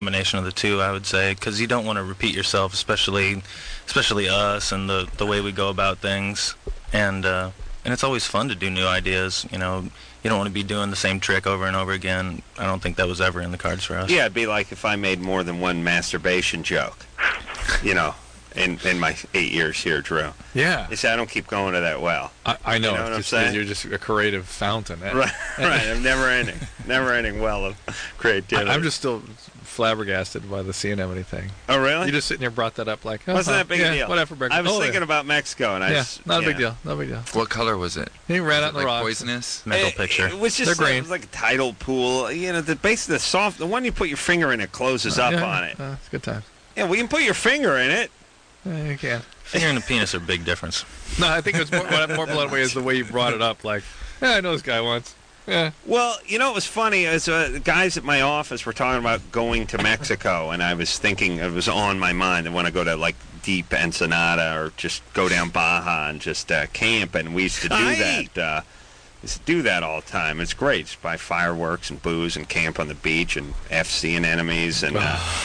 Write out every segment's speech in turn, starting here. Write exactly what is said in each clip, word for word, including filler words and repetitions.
combination of the two, I would say, because you don't want to repeat yourself, especially especially us and the the way we go about things. And uh, and it's always fun to do new ideas. You know, you don't want to be doing the same trick over and over again. I don't think that was ever in the cards for us. Yeah, it'd be like if I made more than one masturbation joke. You know. In, in my eight years here, Drew. Yeah. You see, I don't keep going to that well. I, I know. You know what I'm just, saying? You're just a creative fountain. Right, right. I'm never ending. Never ending well of creativity. I, I'm just still flabbergasted by the sea anemone thing. Oh, really? You just sitting here brought that up like, oh, wasn't that big yeah, a deal? Whatever, breakfast. I was oh, thinking yeah. about Mexico, and I yeah, just, not a yeah. big deal. No big deal. What color was it? He ran was out it in the like rocks. poisonous? Mental it, picture. It was just They're like, green. it was like a tidal pool. You know, the base of the soft, the one you put your finger in, it closes Uh, up yeah, on it. Uh, it's a good time. Yeah, we can put your finger in it. Yeah, you can. Finger and the penis are a big difference. No, I think it was more, what more blunt way is the way you brought it up. Like, yeah, I know this guy once. Yeah. Well, you know, it was funny. As uh, guys at my office were talking about going to Mexico, and I was thinking it was on my mind. I want to go to like deep Ensenada or just go down Baja and just uh, camp. And we used to do Aye. that. Uh, we used to do that all the time. It's great. Just buy fireworks and booze and camp on the beach and F C and enemies. And uh,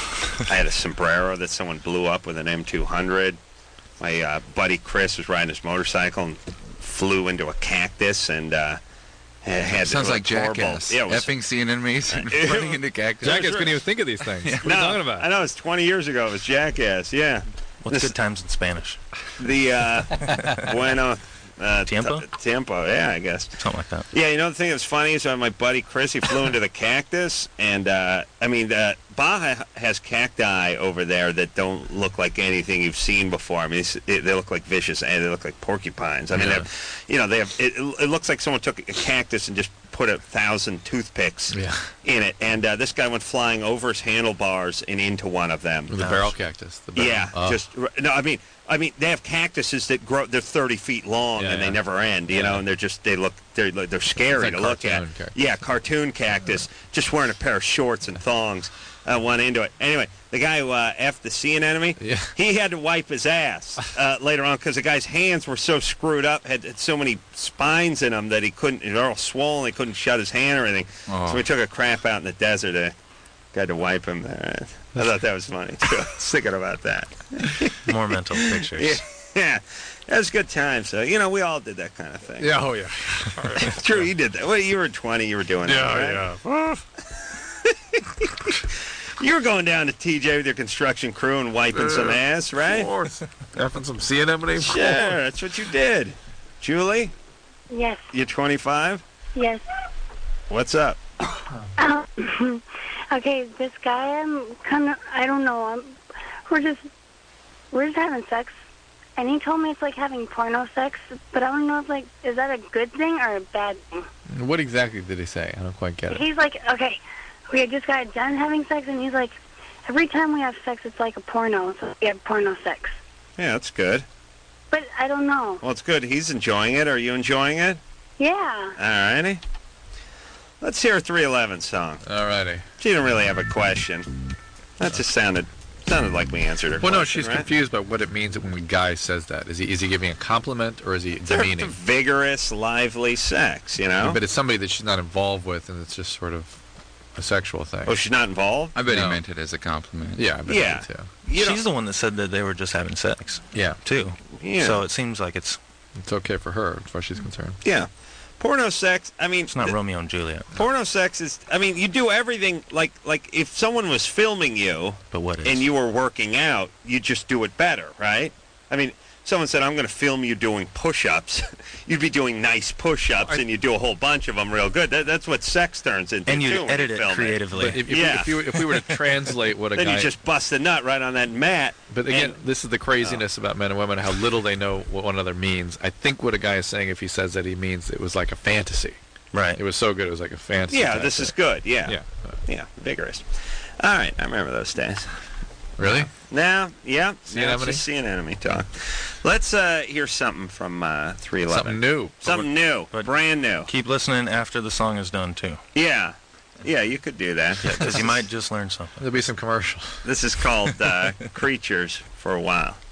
I had a sombrero that someone blew up with an M two hundred. My uh, buddy Chris was riding his motorcycle and flew into a cactus and uh, had, had Sounds the, like horrible- Jackass. Yeah, it was, Effing sea enemies and It- running into cactus. Jackass couldn't even think of these things. What are no, you talking about? I know, it was twenty years ago. It was Jackass, yeah. What's This- good times in Spanish? The uh, Bueno... Uh, Tiempo? t- Tiempo, yeah, I guess. Something like that. Yeah, you know the thing that was funny is uh, my buddy Chris, he flew into the cactus, and uh, I mean, uh, Baja has cacti over there that don't look like anything you've seen before. I mean, it's, it, they look like vicious, and they look like porcupines. I mean, Yeah. they have, you know, they have. It, it looks like someone took a cactus and just put a thousand toothpicks Yeah. in it, and uh, this guy went flying over his handlebars and into one of them. The barrel cactus. The barrel. Yeah, Oh. just no. I mean, I mean, they have cactuses that grow. They're thirty feet long Yeah, and they yeah. never end. You Yeah. know, and they're just they look they're they're scary It's like to look at. cartoon cactus. Yeah, cartoon cactus. Just wearing a pair of shorts and thongs. Uh, went into it. Anyway, the guy who uh, effed the sea anemone, Yeah. he had to wipe his ass uh, later on because the guy's hands were so screwed up, had, had so many spines in them that he couldn't. They're all swollen. He couldn't shut his hand or anything. Oh. So we took a crap out in the desert. Uh, got to wipe him there. I thought that was funny too. I was thinking about that. More mental pictures. Yeah, yeah, that was a good time. So you know, we all did that kind of thing. Yeah, oh, yeah. True, you did that. Well, you were twenty. You were doing that, right? yeah. You were going down to T J with your construction crew and wiping some ass, right? Of course. Effing some sea anemone. Sure, that's what you did. Julie, Yes, you're twenty-five. yes. What's up? Um, okay, this guy, I'm kind of, I don't know, I'm, we're just, we're just having sex, and he told me it's like having porno sex, but I don't know if, like, is that a good thing or a bad thing? What exactly did he say? I don't quite get it. He's like, okay, we had just got done having sex, and he's like, every time we have sex, it's like a porno, so we have porno sex. Yeah, that's good. But I don't know. Well, it's good. He's enjoying it. Are you enjoying it? Yeah. All righty. Let's hear a three eleven song. Alrighty. She didn't really have a question. That just sounded sounded like we answered her Well, no, question, she's right? confused by what it means when a guy says that. Is he is he giving a compliment or is he They're demeaning? vigorous, lively sex, you know? But it's somebody that she's not involved with, and it's just sort of a sexual thing. Oh, she's not involved? I bet No. he meant it as a compliment. Yeah, I bet Yeah. so too. You She's know, the one that said that they were just having sex, Yeah, too. yeah. So it seems like it's it's okay for her as far as she's concerned. yeah. Porno sex, I mean... it's not th- Romeo and Juliet. Porno sex is... I mean, you do everything... Like, like if someone was filming you But what is? and you were working out, you just do it better, right? I mean... Someone said, I'm going to film you doing push-ups. You'd be doing nice push-ups, I- and you do a whole bunch of them real good. That, that's what sex turns into, and too, you when edit you it film creatively. But if, if, Yeah. we, if, you, if we were to translate what a Then guy... you just bust a nut right on that mat. But again, and- this is the craziness about men and women, how little they know what one another means. I think what a guy is saying, if he says that, he means it was like a fantasy. Right. It was so good, it was like a fantasy. Yeah, type this is thing. good. Yeah. Yeah. Yeah, vigorous. All right, I remember those days. Really? Now, yeah, Sea now it's anemone? just sea anemone talk. Let's uh, hear something from uh, three eleven. Something new. Something new, But- brand new. Keep listening after the song is done, too. Yeah, yeah, you could do that. Because you might just learn something. There'll be some commercial. This is called uh, Creatures for a while.